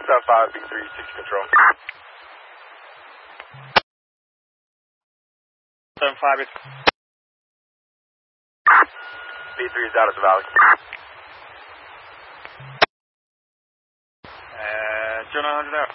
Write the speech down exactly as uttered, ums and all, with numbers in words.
seven five, B three, six control. seven five, B three is out of the valley. Uh, zero nine hundred out.